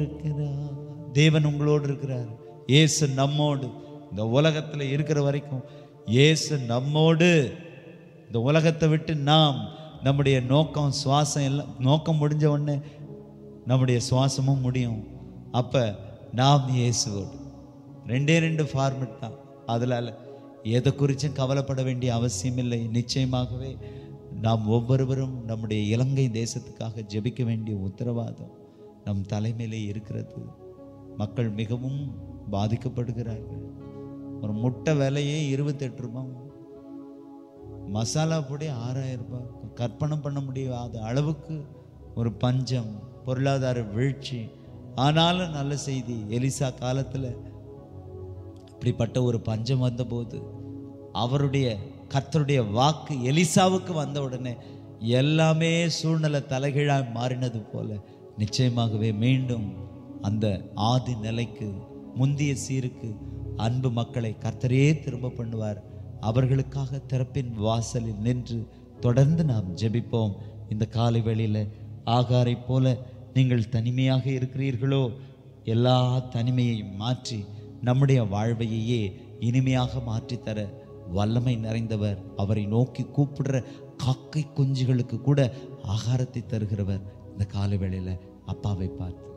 இருக்கிறார். தேவன் உங்களோடு இருக்கிறார். இயேசு நம்மோடு. இந்த உலகத்துல இருக்கிற வரைக்கும் இயேசு நம்மோடு. இந்த உலகத்தை விட்டு நாம் நம்முடைய நோக்கம் சுவாசம் எல்லாம் நோக்கம் முடிஞ்ச உடனே நம்முடைய சுவாசமும் முடியும். அப்ப நாம் இயேசுவோடு. ரெண்டு ஃபார்மெட் தான். அதனால எதை குறிச்சும் கவலைப்பட வேண்டிய அவசியம் இல்லை. நிச்சயமாகவே நாம் ஒவ்வொருவரும் நம்முடைய இலங்கை தேசத்துக்காக ஜெபிக்க வேண்டிய உத்தரவாதம் நம் தலைமையிலே இருக்கிறது. மக்கள் மிகவும் பாதிக்கப்படுகிறார்கள். ஒரு முட்டை விலையே 28 ரூபாய், மசாலா பொடி 6000 ரூபாய். கற்பனை பண்ண முடியாத அளவுக்கு ஒரு பஞ்சம், பொருளாதார வீழ்ச்சி. ஆனாலும் நல்ல செய்தி, எலிசா காலத்துல இப்படிப்பட்ட ஒரு பஞ்சம் வந்தபோது அவருடைய கர்த்தருடைய வாக்கு எலிசாவுக்கு வந்த உடனே எல்லாமே சூழ்நிலை தலைகீழாய் மாறினது போல நிச்சயமாகவே மீண்டும் அந்த ஆதி நிலைக்கு, முந்திய சீருக்கு அன்பு மக்களை கர்த்தரே திரும்ப பண்ணுவார். அவர்களுக்காக திறப்பின் வாசலில் நின்று தொடர்ந்து நாம் ஜெபிப்போம். இந்த காலை வேளையில ஆகாரை போல நீங்கள் தனிமையாக இருக்கிறீர்களோ, எல்லா தனிமையையும் மாற்றி நம்முடைய வாழ்வையே இனிமையாக மாற்றித்தர வல்லமை நிறைந்தவர். அவரை நோக்கி கூப்பிடுற காக்கை குஞ்சுகளுக்கு கூட ஆகாரத்தை தருகிறவர். இந்த காலை வேளையில அப்பாவை பார்த்து